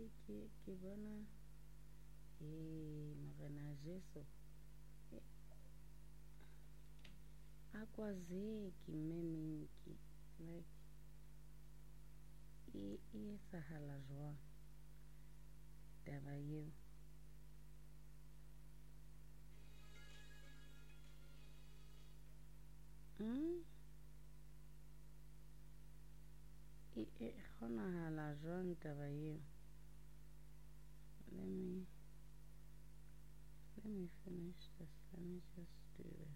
ke bona Morena Jesu akwazeki mme Minki, like e etsahala jwang taba eo? E kgonahala jwang taba eo? Let me finish this. Let me just do this.